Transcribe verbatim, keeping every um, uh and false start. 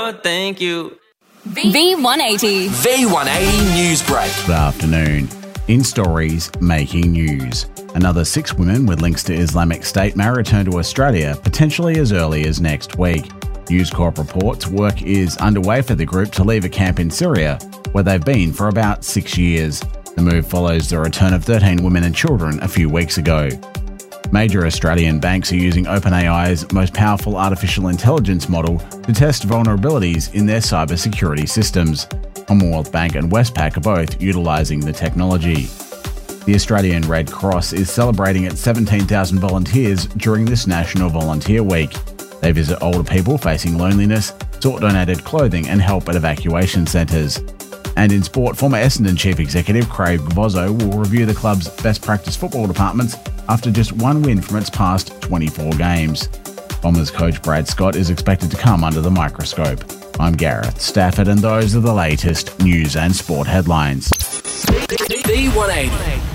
Thank you. V one eighty. V one eighty News Break. Good afternoon. In stories making news. Another six women with links to Islamic State may return to Australia potentially as early as next week. News Corp reports work is underway for the group to leave a camp in Syria, where they've been for about six years. The move follows the return of thirteen women and children a few weeks ago. Major Australian banks are using OpenAI's most powerful artificial intelligence model to test vulnerabilities in their cybersecurity systems. Commonwealth Bank and Westpac are both utilising the technology. The Australian Red Cross is celebrating its seventeen thousand volunteers during this National Volunteer Week. They visit older people facing loneliness, sort donated clothing and help at evacuation centres. And in sport, former Essendon Chief Executive Craig Vozzo will review the club's best practice football departments after just one win from its past twenty-four games. Bombers coach Brad Scott is expected to come under the microscope. I'm Gareth Stafford and those are the latest news and sport headlines. V one eighty.